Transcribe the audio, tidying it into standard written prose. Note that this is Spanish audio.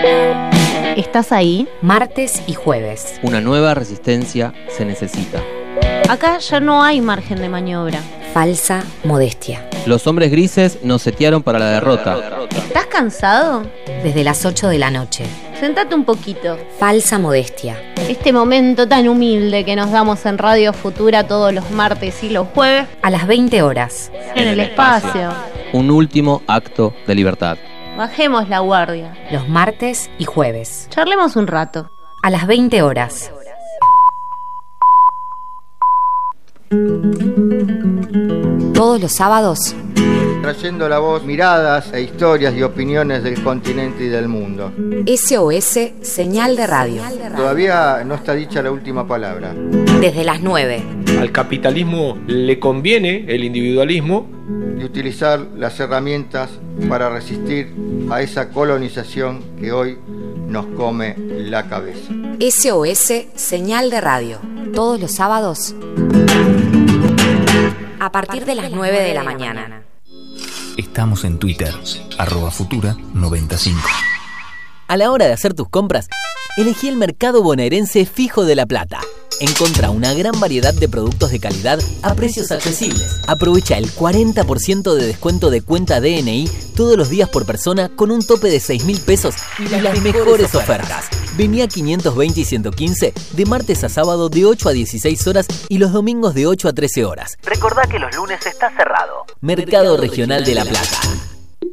¿Estás ahí? Martes y jueves. Una nueva resistencia se necesita. Acá ya no hay margen de maniobra. Falsa modestia. Los hombres grises nos setearon para la derrota. ¿Estás cansado? Desde las 8 de la noche. Sentate un poquito. Falsa modestia. Este momento tan humilde que nos damos en Radio Futura todos los martes y los jueves. A las 20 horas. En el espacio. Un último acto de libertad. Bajemos la guardia. Los martes y jueves. Charlemos un rato. A las 20 horas. Todos los sábados. Trayendo la voz, miradas e historias y opiniones del continente y del mundo. SOS Señal de Radio. Todavía no está dicha la última palabra. Desde las 9. Al capitalismo le conviene el individualismo. Y utilizar las herramientas para resistir a esa colonización que hoy nos come la cabeza. SOS Señal de Radio. Todos los sábados. A partir de las 9 de la mañana. Estamos en Twitter, @Futura95. A la hora de hacer tus compras, elegí el mercado bonaerense Fijo de La Plata. Encontrá una gran variedad de productos de calidad a precios accesibles. Aprovecha el 40% de descuento de cuenta DNI todos los días por persona con un tope de 6.000 pesos y las mejores ofertas. Vení a 520 y 115 de martes a sábado de 8 a 16 horas y los domingos de 8 a 13 horas. Recordá que los lunes está cerrado. Mercado Regional de La Plata.